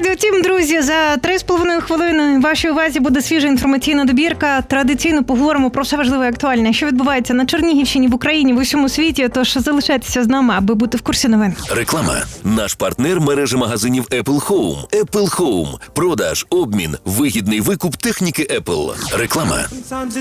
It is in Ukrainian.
Радіо Тім, друзі, за 3,5 хвилини вашій увазі буде свіжа інформаційна добірка. Традиційно поговоримо про все важливе і актуальне, що відбувається на Чернігівщині, в Україні, в усьому світі. Тож залишайтеся з нами, аби бути в курсі новин. Реклама. Наш партнер – мережа магазинів Apple Home. Apple Home. Продаж, обмін, вигідний викуп техніки Apple. Реклама.